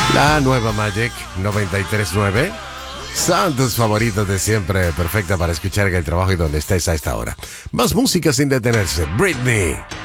La nueva Magic 93.9. Son tus favoritos de siempre, perfecta para escuchar en el trabajo y donde estés a esta hora. Más música sin detenerse. Britney.